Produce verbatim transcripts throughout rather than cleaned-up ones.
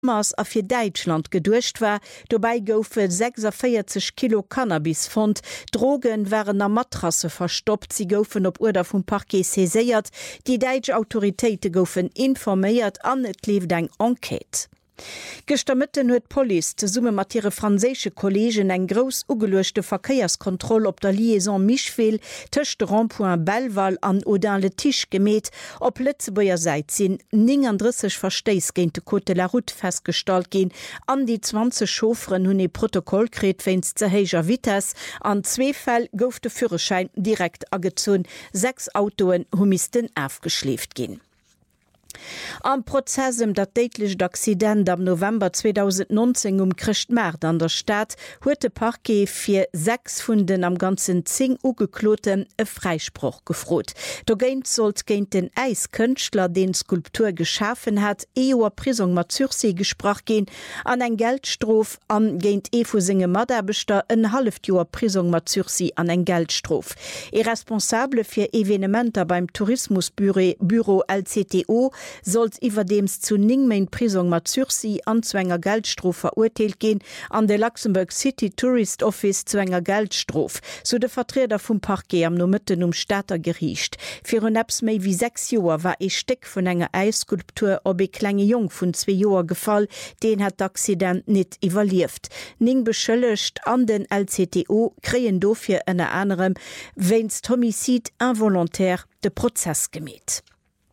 Maß a fir Deutschland gedurcht war, dobei goufe sechsundvierzig Kilo Cannabis fand, Drogen waren am Matrasse verstoppt, sie goufen op Urder vum Parquet saiséiert, die Deutsche Autoritäten goufen informéiert an et lief eng Enquete. Gestammetten huet Police ze Summe mat ihre franzésche Kollegen eng gros ugeluechte Verkeierskontroll op der Liaison Michville tëcht Rond-Point Belval an Audin le Tisch gemet, op Lützebuer Seit sinn neununddreißig Versteis géint de Côte de la Route feststalt gin, an die zwanzig Chaufferen hunn e Protokoll kreet wennns ze héiger Vitesse, an zwee Fäll gouf de Führerschein direkt agezun, sechs Autoen humisten aufgeschläft gin. Am Prozessem dat deitlich d'Accident am November zweitausendneunzehn um Christmärd an der Stadt huet de Parquet fir sechs vun den am ganzen zing ugekloten e Freispruch gefrot. Do géint sollt géint den Eiskënchtler den Skulptur geschaffen hat, eoer Prisung mat Zürse gesprach gin, an eng Geldstrof an géint e vu singe Maderbeter en halft Joer Prisung mat Zürse an eng Geldstrof. E responsable fir Evenementer beim Tourismusbüro Büro L C T O sollt iwwerdems zu Ningmain Prisung mat Zürsi an zu enger Geldstrof verurteilt gehen, an de Luxemburg City Tourist Office zu enger Geldstrof, so de Vertreter vum Parquet am no Mëtten um Staater gericht. Für un Apps méi wie sechs Joer war e Steck vun enger Eisskulptur ob e klenge Jung vun zwei Joer gefall, den hat d'Accident net evaluiert. Ning beschëllecht an den L C T O kreen dofir ënner anderem wennst Homizid involontaire de Prozess gemet.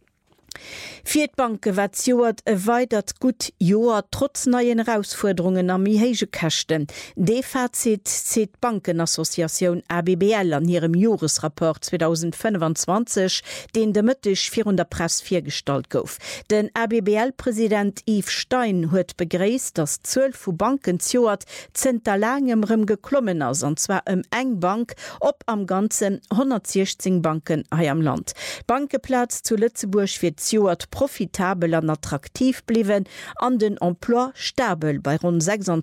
Viertbanke wat joert e weitert gut Joer trotz neien Herausforderungen am mihéige Kächten. De Fazit zet Bankenassoziation A B B L an ihrem Jahresrapport zweitausendfünfundzwanzig, den de Mëttech vir der Press firstalt gouf. Den A B B L-Präsident Yves Stein huet begréist, dass zwölf vu Banken joert zenter langem rëm geklommen ass, an zwar em eng Bank op am ganzen hundertsechzehn Banken hai am Land. Bankeplatz zu Lützeburg fir Joert profitabel an attraktiv bliwen, an den Emploi stabel bei rund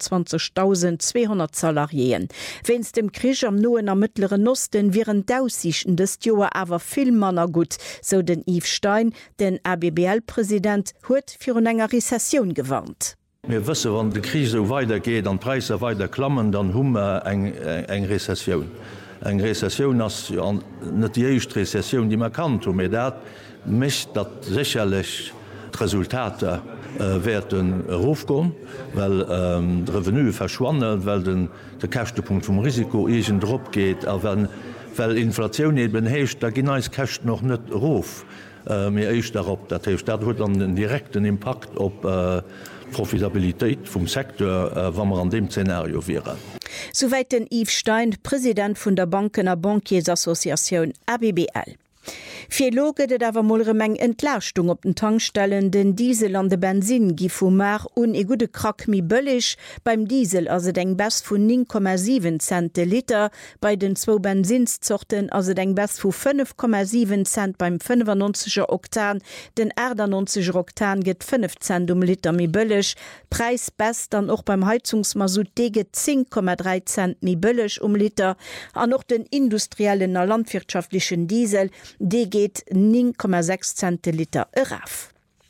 sechsundzwanzigtausendzweihundert Salarien. Wenns dem Krieg am noen am mittleren Osten wären d'Aussichten des Joer awer viel manner gut, so den Yves Stein, den A B B L-Präsident, huet fir un enger Rezession gewarnt. Wir wësse, wann de Krise so weitergeht, an Preise weiter klammen, dann hummer eng eng Rezession. Eng Rezession ass net die eicht Rezession, die man kann, um dat mischt dat sicherlich Resultate äh, werden Rufkom, weil ähm, de Revenu verschwannen, weil den, der Kächtepunkt vom Risiko egent Drpp geht, wenn, weil Inflation eben hecht, da geneis Kächt noch net Ruf äh, mir eich darauf, dat dat huet an den direkten Impact op äh, Profitabilität vom Sektor, äh, wann man an dem Szenario wäre. Soweit den Yves Stein, Präsident vun der Bankener Bankiersassoziation A B B L. Fir Loge de dawer mollere Meng Entlastung op den Tankstellen, den Diesel an de Benzin gi vu Mar un e gute Krack mi bëllig, beim Diesel as et eng best vun neun Komma sieben Cent de Liter, bei den zwo Benzinzochten as et eng best vu fünf Komma sieben Cent beim fünfundneunziger Oktan, den achtundneunziger Oktan get fünf Cent um Liter mi bëllig, Preis best dann och beim Heizungsmasut deget zehn Komma drei Cent mi bëllig um Liter, an noch den industriellen a landwirtschaftlichen Diesel, de geht neun Komma sechs Cent Liter eraf.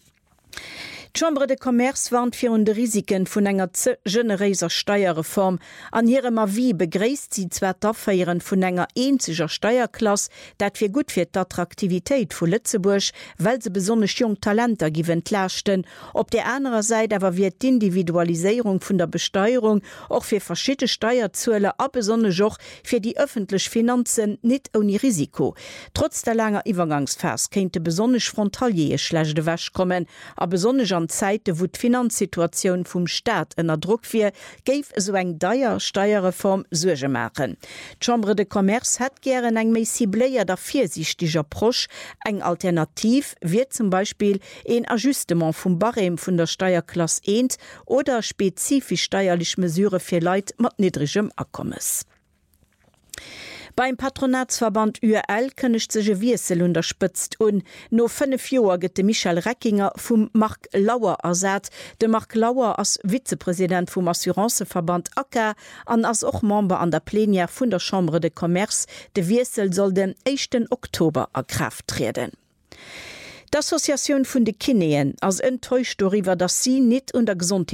Die Chambre de Commerce warnt fir de Risiken vun enger generéiser Steuerreform. An hirem Avis begréist sie zwer d'Affeieren vun enger eenziger Steuerklasse, dat fir gut fir d'Attraktivitéit vu Lützeburg, weil se besonnech jung Talenter giwen lächten. Op der anderen Seite awer wird d'Individualisierung vun der Besteuerung och fir verschiedene Steuerzuele a besonnech joch fir die öffentlich Finanzen net oni Risiko. Trotz der langer Iwergangsphase kéint de besonnech Frontalier schlechte wäsch kommen, a besonnech an Zeite, wo d' Finanzsituation vum Staat ënner Druck fir, géif so eng deier Steuerreform Suge machen. Die Chambre de Commerce hat gern eng méi cibléier der viersichtiger Prosch, eng Alternativ wie zum Beispiel en Ajustement vum Barem vun der Steuerklasse eins oder spezifisch steuerlich Mesure fir Leiit mat niedrigem Akkommes. Beim Patronatsverband U R L kënnecht sege Wiesel unterspëtzt un. No fünf Joer gët de Michael Reckinger vum Mark Lauer ersat. De Mark Lauer as Vizepräsident vum Assuranceverband A K A an ass och Member an der Plénière vun der Chambre de Commerce. De Wiesel soll den ersten Oktober a Kraft treten. D'Assoziatioun vun de Kineen ass enttäuscht darüber, dass sie net unter Gesundheit